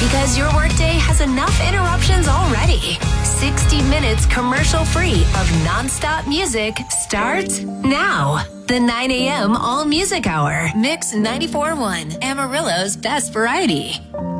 Because your workday has enough interruptions already. 60 minutes commercial-free of nonstop music starts now. The 9 a.m. All Music Hour. Mix 94.1, Amarillo's best variety.